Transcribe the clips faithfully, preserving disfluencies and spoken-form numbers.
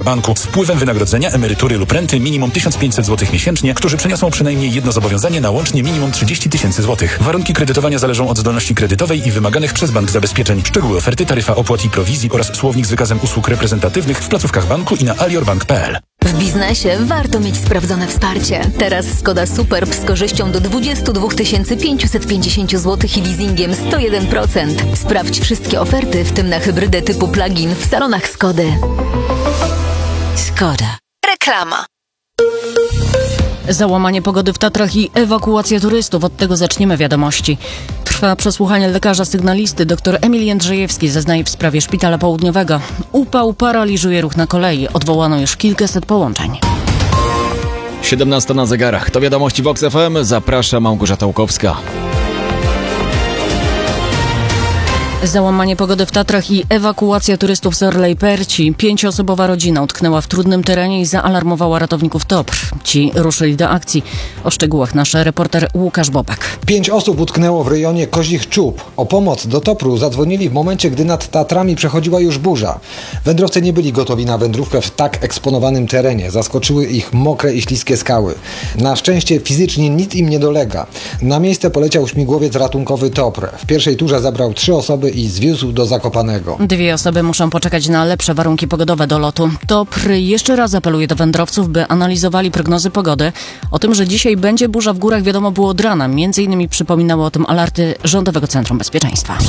banku z wpływem wynagrodzenia, emerytury lub renty minimum tysiąc pięćset złotych miesięcznie, którzy przeniosą przynajmniej jedno zobowiązanie na łącznie minimum trzydzieści tysięcy złotych. Warunki kredytowania zależą od zdolności kredytowej i wymaganych przez bank zabezpieczeń. Szczegóły oferty, taryfa opłat i prowizji oraz słownik z wykazem usług reprezentatywnych w placówkach banku i na aliorbank kropka p l. W biznesie warto mieć sprawdzone wsparcie. Teraz Skoda Superb z korzyścią do dwadzieścia dwa tysiące pięćset pięćdziesiąt złotych i leasingiem sto jeden procent. Sprawdź wszystkie oferty, w tym na hybrydę typu plug-in w salonach Skody. Skoda. Reklama. Załamanie pogody w Tatrach i ewakuacja turystów. Od tego zaczniemy wiadomości. Trwa przesłuchanie lekarza sygnalisty. Dr Emil Jędrzejewski zeznaje w sprawie Szpitala Południowego. Upał paraliżuje ruch na kolei. Odwołano już kilkaset połączeń. siedemnasta na zegarach. To wiadomości Vox F M. Zaprasza Małgorzata Łukowska. Załamanie pogody w Tatrach i ewakuacja turystów z Orlej Perci. Pięcioosobowa rodzina utknęła w trudnym terenie i zaalarmowała ratowników T O P R. Ci ruszyli do akcji. O szczegółach nasz reporter Łukasz Bobek. Pięć osób utknęło w rejonie Kozich Czub. O pomoc do T O P R u zadzwonili w momencie, gdy nad Tatrami przechodziła już burza. Wędrowcy nie byli gotowi na wędrówkę w tak eksponowanym terenie. Zaskoczyły ich mokre i śliskie skały. Na szczęście fizycznie nic im nie dolega. Na miejsce poleciał śmigłowiec ratunkowy T O P R. W pierwszej turze zabrał trzy osoby i zwiózł do Zakopanego. Dwie osoby muszą poczekać na lepsze warunki pogodowe do lotu. T O P R jeszcze raz apeluje do wędrowców, by analizowali prognozy pogody. O tym, że dzisiaj będzie burza w górach, wiadomo było od rana. Między innymi przypominały o tym alerty Rządowego Centrum Bezpieczeństwa.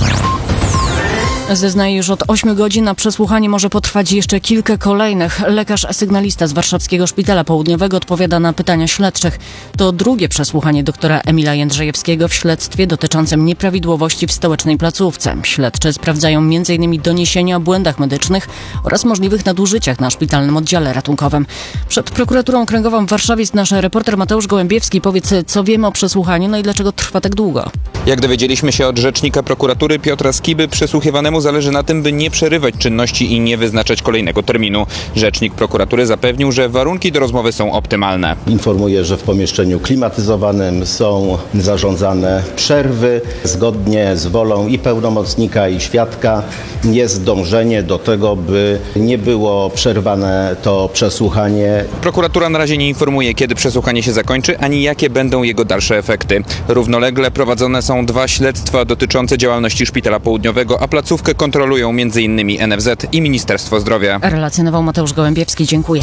Zeznaje już od ośmiu godzin, a przesłuchanie może potrwać jeszcze kilka kolejnych. Lekarz sygnalista z Warszawskiego Szpitala Południowego odpowiada na pytania śledczych. To drugie przesłuchanie doktora Emila Jędrzejewskiego w śledztwie dotyczącym nieprawidłowości w stołecznej placówce. Śledczy sprawdzają między innymi doniesienia o błędach medycznych oraz możliwych nadużyciach na szpitalnym oddziale ratunkowym. Przed prokuraturą okręgową w Warszawie jest nasz reporter Mateusz Gołębiewski. Powiedz, co wiemy o przesłuchaniu, no i dlaczego trwa tak długo? Jak dowiedzieliśmy się od rzecznika prokuratury Piotra Skiby, przesłuchiwanemu zależy na tym, by nie przerywać czynności i nie wyznaczać kolejnego terminu. Rzecznik prokuratury zapewnił, że warunki do rozmowy są optymalne. Informuję, że w pomieszczeniu klimatyzowanym są zarządzane przerwy. Zgodnie z wolą i pełnomocnika, i świadka jest dążenie do tego, by nie było przerwane to przesłuchanie. Prokuratura na razie nie informuje, kiedy przesłuchanie się zakończy, ani jakie będą jego dalsze efekty. Równolegle prowadzone są dwa śledztwa dotyczące działalności Szpitala Południowego, a placówkę kontrolują między innymi N F Z i Ministerstwo Zdrowia. Relacjonował Mateusz Gołębiewski. Dziękuję.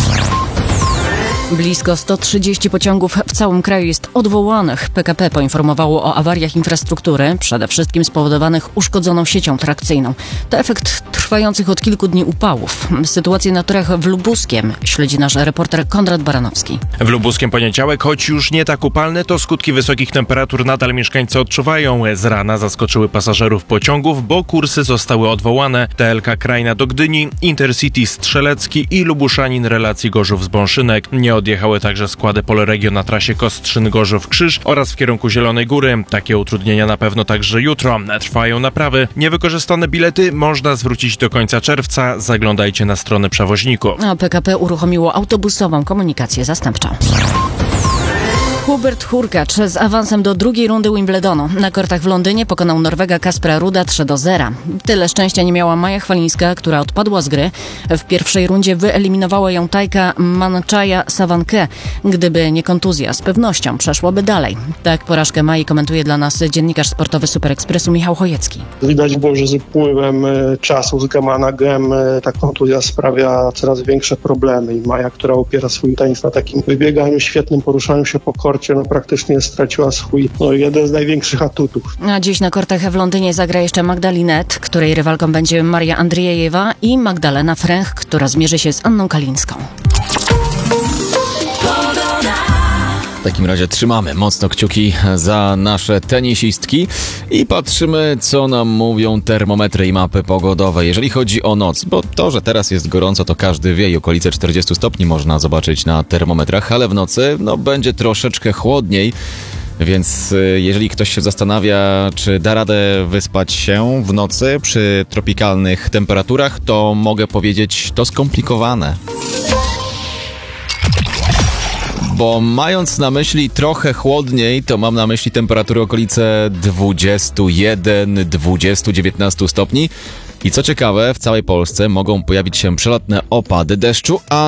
Blisko sto trzydzieści pociągów w całym kraju jest odwołanych. P K P poinformowało o awariach infrastruktury, przede wszystkim spowodowanych uszkodzoną siecią trakcyjną. To efekt trwających od kilku dni upałów. Sytuację na torach w Lubuskiem śledzi nasz reporter Konrad Baranowski. W Lubuskiem poniedziałek, choć już nie tak upalny, to skutki wysokich temperatur nadal mieszkańcy odczuwają. Z rana zaskoczyły pasażerów pociągów, bo kursy zostały odwołane. T L K Krajna do Gdyni, Intercity Strzelecki i Lubuszanin relacji Gorzów-Zbąszynek. Nie odjechały także składy Polregio na trasie Kostrzyn-Gorzów-Krzyż oraz w kierunku Zielonej Góry. Takie utrudnienia na pewno także jutro. Trwają naprawy. Niewykorzystane bilety można zwrócić do końca czerwca. Zaglądajcie na stronę przewoźników. A P K P uruchomiło autobusową komunikację zastępczą. Hubert Hurkacz z awansem do drugiej rundy Wimbledonu. Na kortach w Londynie pokonał Norwega Kaspera Ruda trzy do zera. Tyle szczęścia nie miała Maja Chwalińska, która odpadła z gry. W pierwszej rundzie wyeliminowała ją Tajka Manczaja Savankę. Gdyby nie kontuzja, z pewnością przeszłaby dalej. Tak porażkę Mai komentuje dla nas dziennikarz sportowy Super Expressu Michał Chojecki. Widać było, że z upływem czasu, z gema na gem, ta kontuzja sprawia coraz większe problemy. I Maja, która opiera swój tenis na takim wybieganiu, świetnym poruszaniu się po korcie, no praktycznie straciła swój no, jeden z największych atutów. A dziś na kortach w Londynie zagra jeszcze Magda Linette, której rywalką będzie Maria Andriejewa, i Magdalena Fręch, która zmierzy się z Anną Kalińską. W takim razie trzymamy mocno kciuki za nasze tenisistki i patrzymy, co nam mówią termometry i mapy pogodowe. Jeżeli chodzi o noc, bo to, że teraz jest gorąco, to każdy wie i okolice czterdziestu stopni można zobaczyć na termometrach, ale w nocy no, będzie troszeczkę chłodniej. Więc jeżeli ktoś się zastanawia, czy da radę wyspać się w nocy przy tropikalnych temperaturach, to mogę powiedzieć, to skomplikowane. Bo mając na myśli trochę chłodniej, to mam na myśli temperatury okolice dwudziestu jeden, dwudziestu, dziewiętnastu stopni. I co ciekawe, w całej Polsce mogą pojawić się przelotne opady deszczu, a